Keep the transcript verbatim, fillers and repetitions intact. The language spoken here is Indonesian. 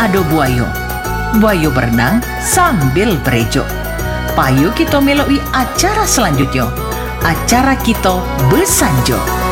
ado buayo. Buayo berenang sambil berejo. Payo kita meloi acara selanjutnya. Acara kita besanjo.